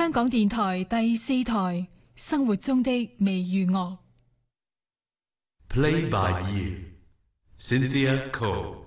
香港電台第4台生活中的微娛樂 Play by Ear Cynthia Cole